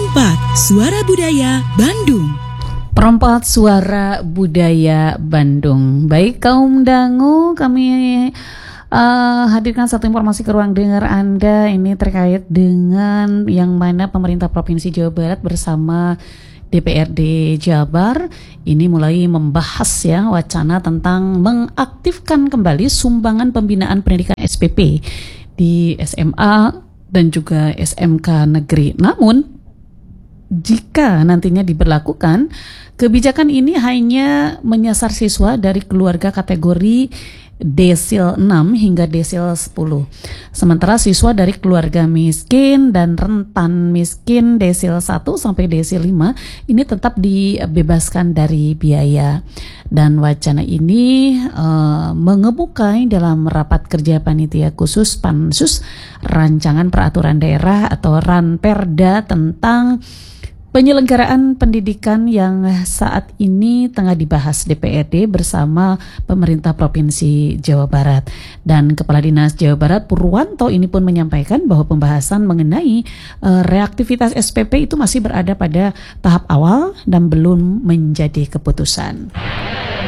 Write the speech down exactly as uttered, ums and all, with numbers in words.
Perempat Suara Budaya Bandung. Perempat Suara Budaya Bandung. Baik kaum dangu, kami uh, hadirkan satu informasi ke ruang dengar Anda. Ini terkait dengan yang mana pemerintah Provinsi Jawa Barat bersama D P R D Jabar ini mulai membahas ya wacana tentang mengaktifkan kembali sumbangan pembinaan pendidikan S P P di S M A dan juga S M K negeri. Namun jika nantinya diberlakukan, kebijakan ini hanya menyasar siswa dari keluarga kategori desil enam hingga desil sepuluh. Sementara siswa dari keluarga miskin dan rentan miskin desil satu sampai desil lima ini tetap dibebaskan dari biaya. Dan wacana ini uh, mengemukai dalam rapat kerja panitia khusus Pansus Rancangan Peraturan Daerah atau Ranperda tentang penyelenggaraan pendidikan yang saat ini tengah dibahas D P R D bersama pemerintah Provinsi Jawa Barat. Dan Kepala Dinas Jawa Barat Purwanto ini pun menyampaikan bahwa pembahasan mengenai uh, reaktivitas S P P itu masih berada pada tahap awal dan belum menjadi keputusan.